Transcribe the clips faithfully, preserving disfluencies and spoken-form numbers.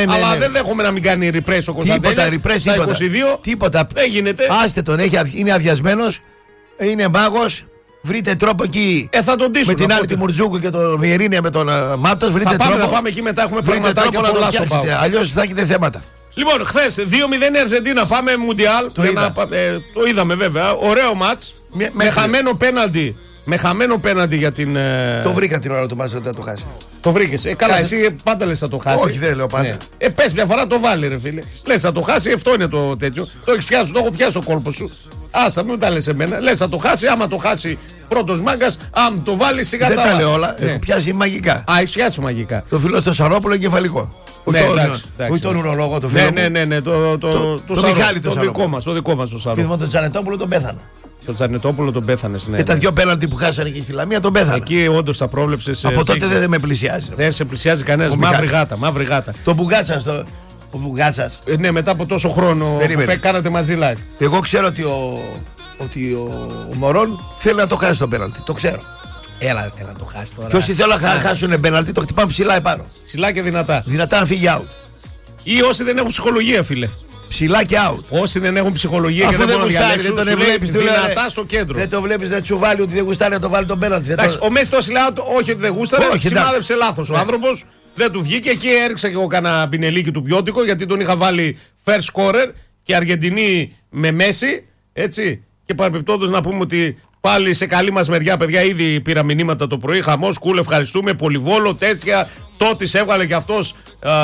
ναι, ναι, αλλά ναι. δεν δέχομαι να μην κάνει repress ο Κωνσταντέλιας. Τίποτα, repress, στα τίποτα. είκοσι δύο Τίποτα. δεν γίνεται. Άστε τον, έχει, είναι αδειασμένος, είναι μάγος. Βρείτε τρόπο εκεί. Ε, θα τον ντύσουν, με την άλλη οπότε. τη Μουρτζούκου και τον Βιερίνια με τον uh, Μάπτος. Βρείτε θα πάμε, τρόπο. να πάμε εκεί μετά. Έχουμε βρείτε πραγματάκια τρόπο πολλά να το στον ΠΑΟΚ. αλλιώς θα έχετε θέματα. Λοιπόν, χθες δύο μηδέν η Αρζεντίνα. Πάμε Μουντιάλ. Το, είδα. Να, ε, το είδαμε βέβαια. Ωραίο μάτς. Με, με χαμένο πέναλτι. Με χαμένο πέναλτι για την. Ε... Το βρήκα την ώρα του μάτς όταν το χάσει. Το βρήκες. Ε, καλά, Κάθε... εσύ πάντα λες θα το χάσει. Όχι, δεν λέω πάντα. Ναι. Ε, πες μια φορά το βάλει, ρε φίλε. Λες θα το χάσει, αυτό είναι το τέτοιο. Το έχεις πιάσει, το έχω πιάσει ο κόλπο σου. Άσα, μην τα λες εμένα. Λες θα το χάσει, άμα το χάσει πρώτος μάγκας, άμα το βάλει σιγά τα. Δεν τα λέω όλα. Ναι. Έχω πιάσει μαγικά. Α, έχεις πιάσει μαγικά. Το φιλό στο Σαρόπουλο εγκεφαλικό. Ναι, όχι τον ουρολόγο, το φίλο. Ναι, ναι, ναι, ναι, το, το, το, το, το Μιχάλη το Σαρόπουλο. Το δικό μας, το δικό μας το Σαρόπουλο. Φίλο τον Τζανετόπουλο τον πέθανα. Το Τζανετόπουλο τον πέθανε. Ναι, και τα δυο πέναλτι που χάσανε εκεί στη Λαμία τον πέθανε. Εκεί όντως τα πρόβλεψες. Από τότε δεν με πλησιάζει. Δεν σε πλησιάζει κανένας. Μαύρη γάτα, μαύρη γάτα. Το Μπουγάτσα. Το... Ο Μπουγάτσας. Ε, ναι, μετά από τόσο χρόνο που κάνατε μαζί live. Εγώ ξέρω ότι ο, ότι ο, ο Μωρόν θέλει να το χάσει το πέναλτι. Το ξέρω. Έλα, δεν θέλει να το χάσει τώρα. Και όσοι θέλουν να χάσουν πέναλτι το χτυπάνε ψηλά επάνω. Ψηλά και δυνατά. Δυνατά να φύγει out. Ή όσοι δεν έχουν ψυχολογία, φίλε. Ψηλά και out. Όσοι δεν έχουν ψυχολογία αφού και δεν γουστάρει, μπορούν να δεν τον βλέπεις, δυνατά στο κέντρο. Δεν το βλέπεις να τσουβάλει ότι δεν γουστάρει να το βάλει τον πέναλτι. Εντάξει, ο Μέση το λέει όχι ότι δεν γούσταρε, σημάδεψε λάθος ο άνθρωπος. Δεν του βγήκε. Εκεί έριξα και εγώ κάνα πινελίκι του πιώτικο γιατί τον είχα βάλει first scorer και Αργεντινή με Μέση. Έτσι. Και παρεμπιπτόντως να πούμε ότι πάλι σε καλή μας μεριά, παιδιά, ήδη πήρα μηνύματα το πρωί. Χαμός, κούλ, ευχαριστούμε. Πολυβόλο, τέτοια. Τότε έβγαλε και αυτός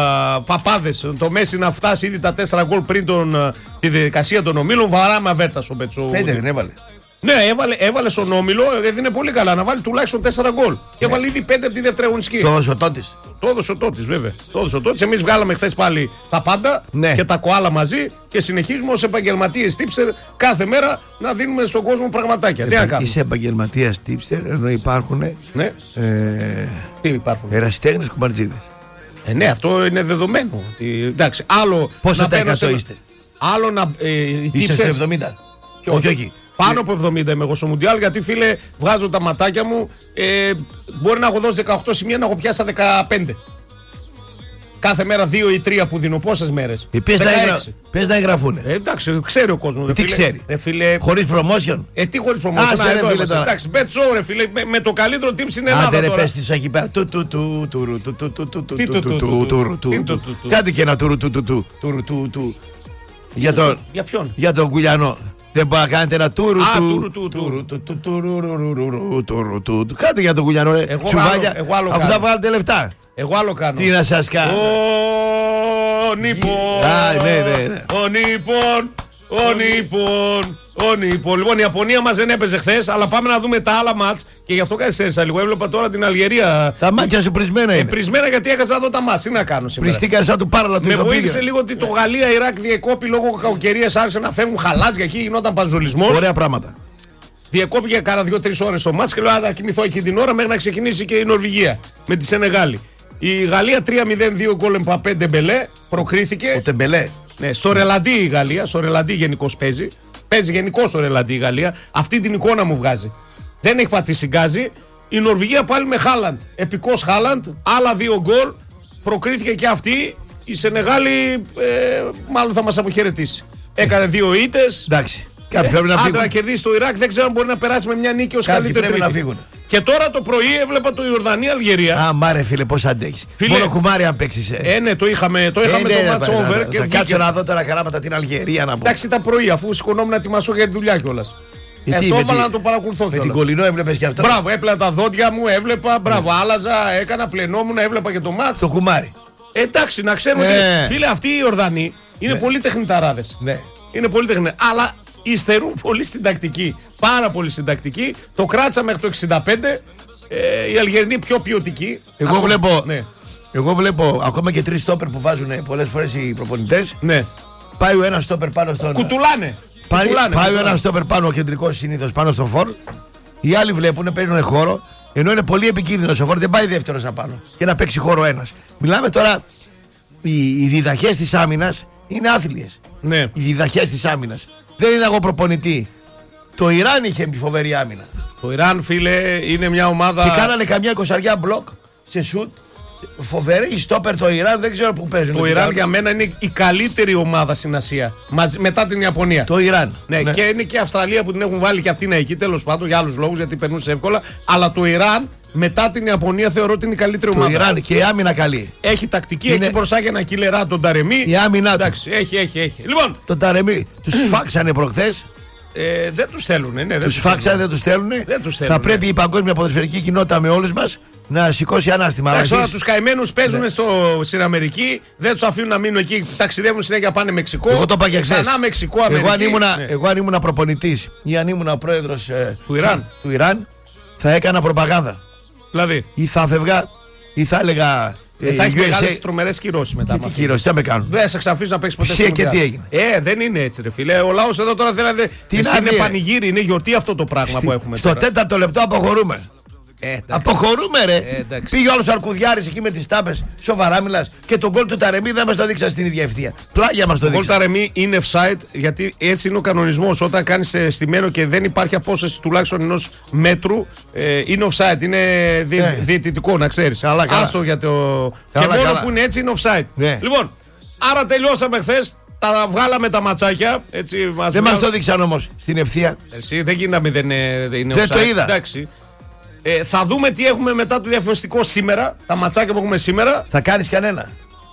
παπάδες. Το Μέση να φτάσει ήδη τα τέσσερα γκολ πριν τον, α, τη διαδικασία των ομίλων. Βαράμε αβέρτα ο Μπέτσο. Πέντε δεν έβαλε. Ναι, έβαλε, έβαλε στον όμιλο, έδινε πολύ καλά να βάλει τουλάχιστον τέσσερα γκολ. Και έβαλε ήδη πέντε από τη δεύτερη αγωνιστική. Το έδωσε ο Τότης. Το έδωσε ο Τότης, βέβαια. Το έδωσε ο Τότης. Εμείς βγάλαμε χθες πάλι τα πάντα ναι. και τα κοάλα μαζί και συνεχίζουμε ως επαγγελματίες τύψερ κάθε μέρα να δίνουμε στον κόσμο πραγματάκια. Τι να κάνουμε. Είσαι επαγγελματίας τύψερ ενώ υπάρχουν. Ναι. Ε, Τι υπάρχουν. ερασιτέχνες κουμπαρτζίδες. Ε, ναι, αυτό είναι δεδομένο. Ότι, εντάξει, άλλο. Πόσο τα εκατό σε... είστε. Άλλο να. Ε, είστε στο εβδομήντα. Όχι, όχι. Πάνω από εβδομήντα είμαι εγώ στο Μουντιάλ, γιατί φίλε, βγάζω τα ματάκια μου. Ε, μπορεί να έχω δώσει δεκαοκτώ σημεία, να έχω πιάσει δεκαπέντε. Κάθε μέρα δύο ή τρία που δίνω. Πόσες μέρες. Ε, πες, να εγγρα... πες να εγγραφούνε. Ε, εντάξει, ξέρει ο κόσμος. Τι φίλε. ξέρει. Ε, φίλε... Χωρίς promotion. Ε, τι χωρίς promotion. Άσε, ρε, φίλε, εντάξει, bet show, ρε φίλε. Με, με το καλύτερο team στην Ελλάδα. Άντε, ρε, τώρα. πες της εκεί πέρα. Του του του του του του του του του του του. Κάτι και ένα του του του του του του. Για τον. Για ποιον. Για τον Κουλιανό. Δεν μπορεί να κάνετε ένα τούρου του του. Κάντε για τον Κουλιανό, ρε. Τσουβάλια. Αφού θα βάλετε λεφτά. Εγώ άλλο κάνω. Τι να σας κάνω. Ο Νίπον. Ο Νίπον. Ο Νίπον. Ο Νίπον. Λοιπόν, η Ιαπωνία μας δεν έπαιζε χθες, αλλά πάμε να δούμε τα άλλα μάτς. Και γι' αυτό καθυστέρησα λίγο. Έβλεπα τώρα την Αλγερία. Τα μάτια σου πρισμένα είναι. Πρισμένα γιατί έχασα εδώ τα μάτς. Τι να κάνω σήμερα. Πριστήκα σαν του Πάραλα του. Με βοήθησε λίγο ότι το Γαλλία-Ιράκ διεκόπη λόγω κακοκαιρίας. Άρχισε να φεύγουν χαλάζια εκεί, γινόταν παζολισμός. Ωραία πράγματα. Διεκόπηκε κάνα δύο-τρεις ώρες το μάτς και λέω να κοιμηθώ εκεί την ώρα μέχρι να ξεκινήσει και η Νορβηγία με τη Σενεγάλη. Η Γαλλία τρία μηδέν δύο γκολ Εμπαπέ Ντεμπελέ προκρίθηκε. Ο Τεμπελέ. Ναι, στο ρελαντί η Γαλλία, στο ρελαντί γενικώς παίζει. Παίζει γενικώς στο ρελαντί η Γαλλία. Αυτή την εικόνα μου βγάζει. Δεν έχει πατήσει γκάζι. Η Νορβηγία πάλι με Χάλαντ. Επικός Χάλαντ, άλλα δύο γκολ. Προκρίθηκε και αυτή. Η Σενεγάλη ε, μάλλον θα μας αποχαιρετήσει. Έκανε δύο ήττες. Εντάξει. Κάποιοι πρέπει να φύγουν. Άντε να κερδίσει το Ιράκ, δεν ξέρω αν μπορεί να περάσει με μια νίκη ως καλύτερη τρίτη. Να φύγουν. Και τώρα το πρωί έβλεπα το Ιορδανία-Αλγερία. Α, μάρε φίλε, πώς αντέχεις. Φίλε, μόνο κουμάρι αν παίξεις. Ε, ε ναι, το είχαμε το, είχαμε ε, ναι, το match over. Θα κάτσω να δω τώρα καράματα την Αλγερία να πω. Εντάξει, τα πρωί, αφού σηκωνόμουν να ετοιμάσω για τη δουλειά κιόλας. Ε, ε, το έβαλα να το παρακολουθώ κιόλας. Με την Κολινό έβλεπες και αυτό. Μπράβο, έπλα τα δόντια μου, έβλεπα. Μπράβο, άλλαζα, έκανα, πλενόμουν, έβλεπα και το match. Το κουμάρι. Ε, εντάξει, να ξέρουμε ε. ότι φίλε αυτοί οι Ιορδανοί είναι ναι. πολύ τεχνηταράδες. Ναι. Είναι πολύ τεχνηταράδες. Αλλά υστερούν πολύ στην τακτική. Πάρα πολύ στην τακτική. Το κράτησα μέχρι το εξήντα πέντε. Ε, η Αλγερινή πιο ποιοτική. Εγώ ακόμα, βλέπω, ναι. εγώ βλέπω ακόμα και τρεις στόπερ που βάζουν πολλές φορές οι προπονητές. Ναι. Πάει ο ένας στόπερ πάνω στον. Κουτουλάνε. Πάει, κουτουλάνε, πάει κουτουλάνε. ο ένας στόπερ πάνω, ο κεντρικός συνήθως πάνω στον φορ. Οι άλλοι βλέπουν, παίρνουν χώρο. Ενώ είναι πολύ επικίνδυνο ο φορ, δεν πάει δεύτερος απάνω. Και να παίξει χώρο ένας. Μιλάμε τώρα. Οι, οι διδαχές της άμυνας είναι άθλιες. Ναι. Οι διδαχές της άμυνας. Δεν είδα εγώ προπονητή. Το Ιράν είχε φοβερή άμυνα. Το Ιράν, φίλε, είναι μια ομάδα. Και κάνανε καμιά εικοσαριά μπλοκ σε σουτ Φοβερή στόπερ το Ιράν, δεν ξέρω πού παίζουν. Το Ιράν για μένα είναι η καλύτερη ομάδα στην Ασία. Μαζί, μετά την Ιαπωνία. Το Ιράν. Ναι, ναι, και είναι και η Αυστραλία που την έχουν βάλει και αυτή είναι εκεί, τέλος πάντων, για άλλους λόγους, γιατί περνούσε εύκολα. Αλλά το Ιράν μετά την Ιαπωνία θεωρώ ότι είναι η καλύτερη το ομάδα. Το Ιράν και η άμυνα καλή. Έχει τακτική, είναι... εκεί μπροστά για ένα κιλερά τον Ταρεμί. Η άμυνα του. Εντάξει, έχει, έχει, έχει. Λοιπόν. Τον Ταρεμί. Του φάξανε προχθές. Ε, δεν τους θέλουν, ναι. Τους φάξανε, δεν τους θέλουν. Θα πρέπει η παγκόσμια ποδοσφαιρική κοινότητα με όλους μας να σηκώσει ανάστημα. Εντάξει, τώρα τους καημένους παίζουν ναι. στο, στην Αμερική, δεν τους αφήνουν να μείνουν εκεί, ταξιδεύουν συνέχεια, πάνε Μεξικό. Εγώ το είπα και χθες. Μεξικό, Αμερική. Εγώ αν ήμουνα, ναι. εγώ αν ήμουνα προπονητής ή αν ήμουνα πρόεδρος ε, του, Ιράν. του Ιράν, θα έκανα προπαγάνδα. Δηλαδή. Ή θα φεύγα ή θα έλεγα. Ε, θα έχει μεγάλες τρομερές κυρώσεις μετά. Τι κυρώσεις, τι θα με κάνουν. Δεν σε ξαφνείς να παίξεις ποτέ στο και τι έγινε. Ε, δεν είναι έτσι, ρε φίλε. Ο λαός εδώ τώρα θέλει. Είναι πανηγύρι, είναι γιορτή αυτό το πράγμα Στη, που έχουμε. Στο τώρα. τέταρτο λεπτό αποχωρούμε. Ε, αποχωρούμε, ρε. Ε, Πήγε όλος ο Αρκουδιάρης εκεί με τις τάπες. Σοβαρά μιλάς. Και τον γκολ του Ταρεμί δεν μας το δείξα στην ίδια ευθεία. Πλάγια μας το δείξα. Ο γκολ Ταρεμί είναι offside γιατί έτσι είναι ο κανονισμός. Όταν κάνεις στημένο και δεν υπάρχει απόσταση τουλάχιστον ενός μέτρου, ε, είναι offside. Είναι δι, ε. διαιτητικό, να ξέρεις. Καλά, καλά. Άστο για το. Καλά, και μόνο καλά. που είναι έτσι είναι offside. Ναι. Λοιπόν, άρα τελειώσαμε χθες. Τα βγάλαμε τα ματσάκια. Έτσι, μας δεν μας το δείξαν όμως στην ευθεία. Εσύ δεν γίναμε, δεν είναι, δεν είναι δεν offside. το είδα. Εντάξει. Ε, θα δούμε τι έχουμε μετά το διαφημιστικό σήμερα. Τα ματσάκια που έχουμε σήμερα. Θα κάνεις κανένα?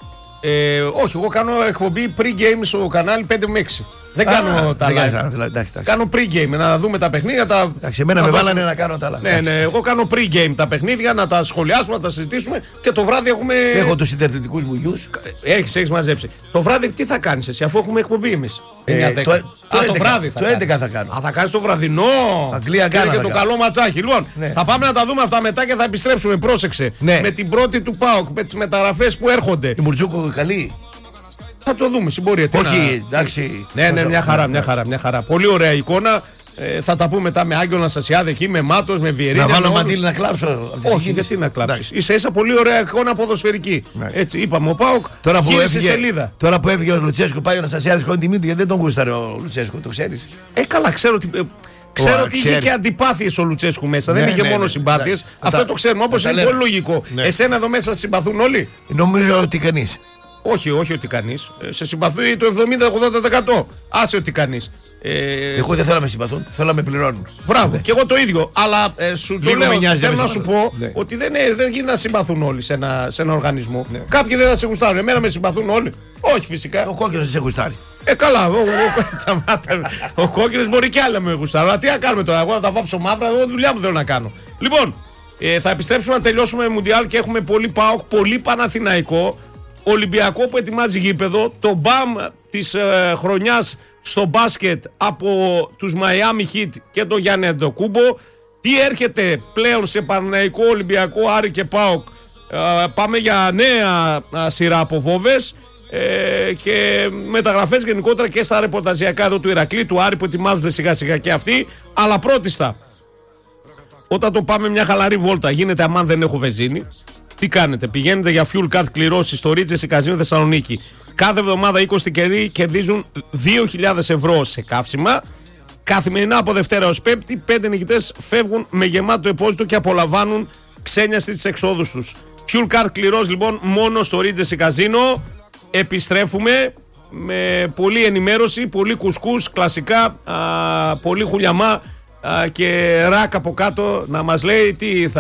Ε, όχι, εγώ κάνω εκπομπή pre-game στο κανάλι πέντε με έξι. Δεν Α, κάνω τα live. Κάνω pre-game, να δούμε τα παιχνίδια. Τα... Εντάξει, εμένα με βάλανε να κάνω τα live. Ναι, ναι, εγώ κάνω pre-game τα παιχνίδια, να τα σχολιάσουμε, να τα συζητήσουμε και το βράδυ έχουμε. Έχω τους συντερτητικούς μου γιους. Έχεις, έχεις μαζέψει. Το βράδυ τι θα κάνεις εσύ, αφού έχουμε εκπομπή εμείς. Ε, το, το, Α, το έντεκα, βράδυ θα το έντεκα θα κάνω. Α, θα κάνεις το βραδινό. Αγγλία και το καλό ματσάκι. Λοιπόν, ναι. θα πάμε να τα δούμε αυτά μετά και θα επιστρέψουμε. Πρόσεξε. Ναι. Με την πρώτη του ΠΑΟΚ, με τις μεταγραφές που έρχονται. Η Μουρτζούκου καλή. Θα το δούμε, συμπορία. Όχι, εντάξει. Ναι, ναι, μια χαρά, μια χαρά, μια χαρά. Πολύ ωραία εικόνα. Ε, θα τα πούμε μετά με Άγγελο Αναστασιάδη εκεί, με Μάτος, με Βιερίνια. Να βάλω μαντήλι να κλάψω. Όχι, γιατί να κλάψεις. Ίσα ίσα πολύ ωραία εικόνα ποδοσφαιρική. Εντάξει. Έτσι, είπαμε, ο ΠΑΟΚ τώρα που έφυγε, σελίδα. Τώρα που έφυγε ο Λουτσέσκου, πάει ο Αναστασιάδης χώνει τιμή του, γιατί δεν τον γούσταρε ο Λουτσέσκου, το ξέρεις. Ε, καλά, ξέρω ότι. Ξέρω ότι είχε και αντιπάθειες ο Λουτσέσκου μέσα. Ναι, δεν είχε ναι, μόνο ναι, συμπάθειες. Ναι. Αυτό τα, το ξέρουμε. Όπως είναι λέμε. Πολύ λογικό. Ναι. Εσένα εδώ μέσα συμπαθούν όλοι. Νομίζω ότι κανείς. Όχι, όχι ότι κανείς. Σε συμπαθεί το εβδομήντα με ογδόντα τοις εκατό. Άσε ότι κανείς. Ε... Εγώ δεν θέλω να με συμπαθούν, θέλω να με πληρώνουν. Μπράβο, ναι. Και εγώ το ίδιο. Αλλά ε, σου το λέω, θέλω να σου πω ναι. ότι δεν, ε, δεν γίνεται να συμπαθούν όλοι σε ένα, σε ένα οργανισμό. Ναι. Κάποιοι δεν θα σε γουστάρουν. Εμένα με συμπαθούν όλοι. Όχι φυσικά. Ο κόκκινος δεν σε γουστάρει. Ε, καλά, ο, ο, ο, ο κόκκινος μπορεί και άλλα με γουστάρουν. Αλλά τι να κάνουμε τώρα, εγώ θα τα βάψω μαύρα, εγώ δουλειά μου θέλω να κάνω. Λοιπόν, ε, θα επιστρέψουμε να τελειώσουμε με Μουντιάλ και έχουμε πολύ ΠΑΟΚ, πολύ Παναθηναϊκό. Ολυμπιακό που ετοιμάζει γήπεδο, το μπαμ της ε, χρονιάς στο μπάσκετ από τους Miami Heat και τον Γιάννη Αντετοκούμπο. Τι έρχεται πλέον σε Παναθηναϊκό, Ολυμπιακό, Άρη και ΠΑΟΚ. Ε, πάμε για νέα ε, σειρά από φόβες ε, και μεταγραφές γενικότερα και στα ρεπορταζιακά εδώ του Ηρακλή, του Άρη που ετοιμάζονται σιγά σιγά και αυτοί. Αλλά πρώτιστα, όταν το πάμε μια χαλαρή βόλτα γίνεται αμάν δεν έχω βενζίνη. Τι κάνετε, πηγαίνετε για fuel card κληρώσεις στο Regency Casino Θεσσαλονίκη. Κάθε εβδομάδα είκοσι κερδί κερδίζουν δύο χιλιάδες ευρώ σε καύσιμα. Καθημερινά από Δευτέρα ως Πέμπτη, πέντε νικητές φεύγουν με γεμάτο επόζητο και απολαμβάνουν ξένια στις εξόδους τους. Fuel card κληρώσεις λοιπόν μόνο στο Regency Casino. Επιστρέφουμε με πολλή ενημέρωση, πολύ κουσκούς, κλασικά, α, πολύ χουλιαμά α, και ράκ από κάτω να μας λέει τι θα